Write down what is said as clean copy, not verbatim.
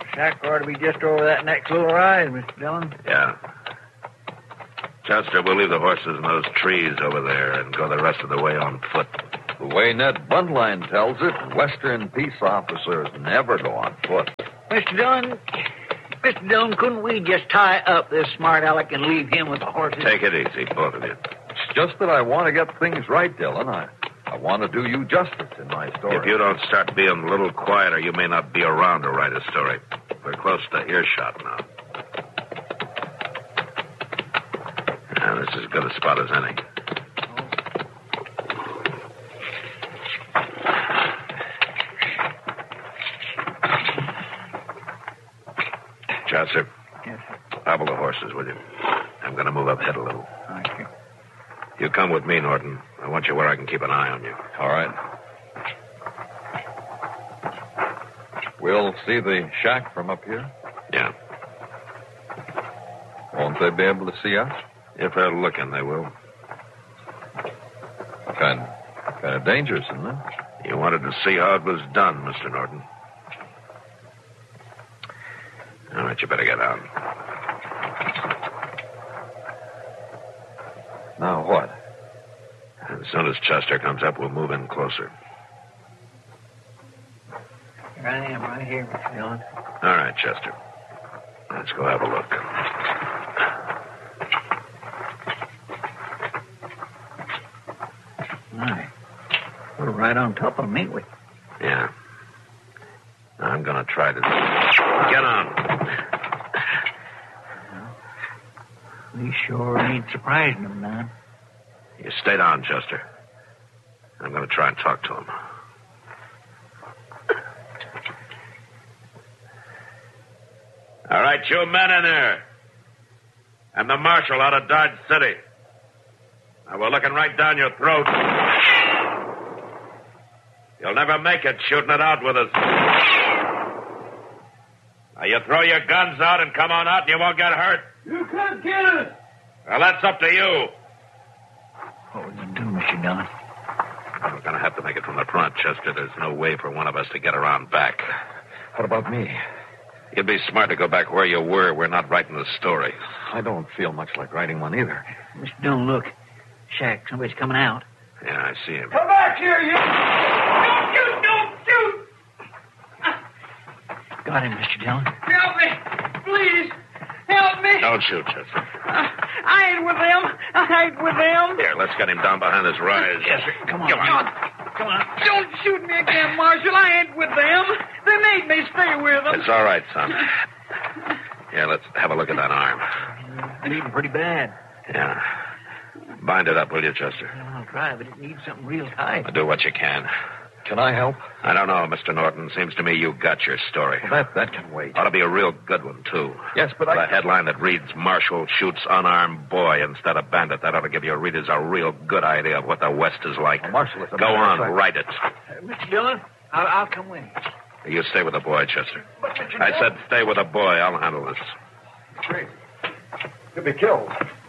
Shack ought to be just over that next little rise, Mr. Dillon. Yeah. Chester, we'll leave the horses in those trees over there and go the rest of the way on foot. The way Ned Buntline tells it, Western peace officers never go on foot. Mr. Dillon, couldn't we just tie up this smart aleck and leave him with the horses? Take it easy, both of you. It's just that I want to get things right, Dillon. I want to do you justice in my story. If you don't start being a little quieter, you may not be around to write a story. We're close to earshot now. This is as good a spot as any. Chester. Yes, sir. Hobble the horses, will you? I'm going to move up ahead a little. Thank you. You come with me, Norton. I want you where I can keep an eye on you. All right. We'll see the shack from up here? Yeah. Won't they be able to see us? If they're looking, they will. Kind of dangerous, isn't it? You wanted to see how it was done, Mr. Norton. All right, you better get out. Now what? As soon as Chester comes up, we'll move in closer. Here I am, right here, Mr. Dillon. All right, Chester. Let's go have a look. Right. We're right on top of them, ain't we? Yeah. I'm going to try to... Get on. We sure ain't surprising them now. You stay down, Chester. I'm going to try and talk to him. All right, you men in there. I'm the marshal out of Dodge City. Now, we're looking right down your throat. You'll never make it shooting it out with us. Now, you throw your guns out and come on out and you won't get hurt. You can't kill us. Well, that's up to you. What we gonna do, Mr. Dillon? We're going to have to make it from the front, Chester. There's no way for one of us to get around back. What about me? You'd be smart to go back where you were. We're not writing the story. I don't feel much like writing one either. Mr. Dillon, look. Shack, somebody's coming out. Yeah, I see him. Come back here, you. Don't shoot, don't shoot. Got him, Mr. Dillon. Help me, please. Help me. Don't shoot, Chester. I ain't with them. I ain't with them. Here, let's get him down behind this rise. Yes, sir. Come on. Come on. Come on. Don't shoot me again, Marshal. I ain't with them. They made me stay with them. It's all right, son. Yeah, let's have a look at that arm. Bleeding pretty bad. Yeah. Bind it up, will you, Chester? I'll try, but it needs something real tight. Do what you can. Can I help? I don't know, Mr. Norton. Seems to me you got your story. Well, that can wait. Ought to be a real good one, too. Yes, but The headline that reads, Marshal shoots unarmed boy instead of bandit. That ought to give your readers a real good idea of what the West is like. Well, Marshal, it's a Go matter on, of fact. write it. Mr. Dillon, I'll come with you. You stay with the boy, Chester. But, Mr. I said stay with the boy. I'll handle this. Great. Could be killed.